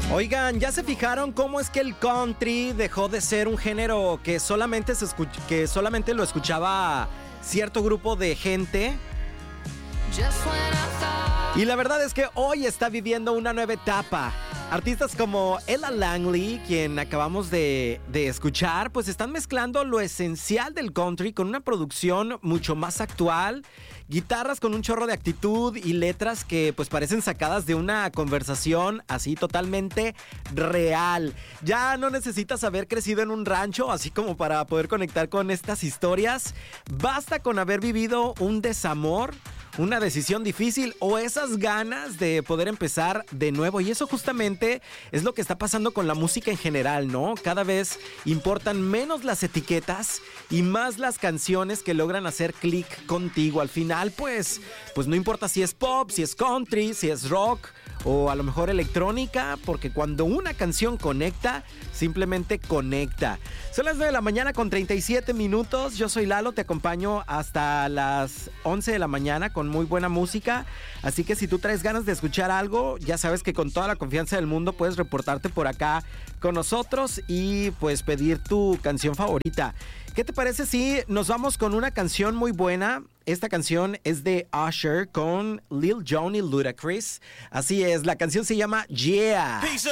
Oigan, ¿ya se fijaron cómo es que el country dejó de ser un género que solamente lo escuchaba cierto grupo de gente? Y la verdad es que hoy está viviendo una nueva etapa. Artistas como Ella Langley, quien acabamos de escuchar, pues están mezclando lo esencial del country con una producción mucho más actual, guitarras con un chorro de actitud y letras que pues parecen sacadas de una conversación así totalmente real. Ya no necesitas haber crecido en un rancho así como para poder conectar con estas historias. Basta con haber vivido un desamor, una decisión difícil o esas ganas de poder empezar de nuevo. Y eso justamente es lo que está pasando con la música en general, ¿no? Cada vez importan menos las etiquetas y más las canciones que logran hacer clic contigo. Al final, pues no importa si es pop, si es country, si es rock o a lo mejor electrónica, porque cuando una canción conecta, simplemente conecta. Son las 9 de la mañana con 37 minutos. Yo soy Lalo, te acompaño hasta las 11 de la mañana con muy buena música. Así que si tú traes ganas de escuchar algo, ya sabes que con toda la confianza del mundo puedes reportarte por acá con nosotros y pues pedir tu canción favorita. ¿Qué te parece si nos vamos con una canción muy buena? Esta canción es de Usher con Lil Jon y Ludacris. Así es, la canción se llama Yeah.